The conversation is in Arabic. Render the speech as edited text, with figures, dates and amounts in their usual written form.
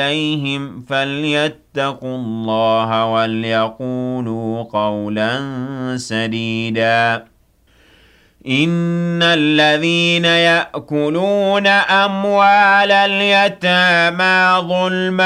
عليهم فليتقوا الله وليقولوا قولا سديدا إن الذين يأكلون أموال اليتامى ظلما